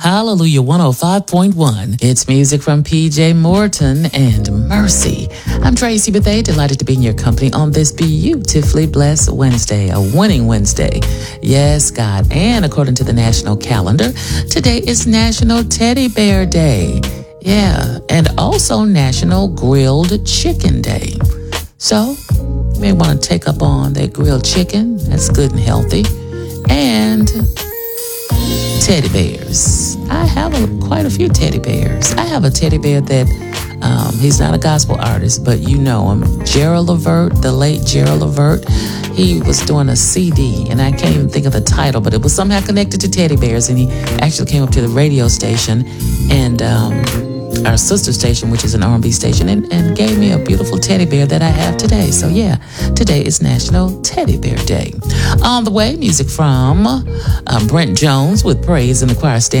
Hallelujah 105.1. It's music from PJ Morton and Mercy. I'm Tracy Bethea, delighted to be in your company on this beautifully blessed Wednesday, a winning Wednesday. Yes, God. And according to the national calendar, today is National Teddy Bear Day. Yeah, and also National Grilled Chicken Day. So, you may want to take up on that grilled chicken. That's good and healthy. And teddy bears. I have quite a few teddy bears. I have a teddy bear that, he's not a gospel artist, but you know him. Gerald Levert, the late Gerald Levert. He was doing a CD, and I can't even think of the title, but it was somehow connected to teddy bears, and he actually came up to the radio station and our sister station, which is an R&B station, and gave me a beautiful teddy bear that I have today. So yeah, today is National Teddy Bear Day. On the way, music from Brent Jones with Praise in the Choir Stand.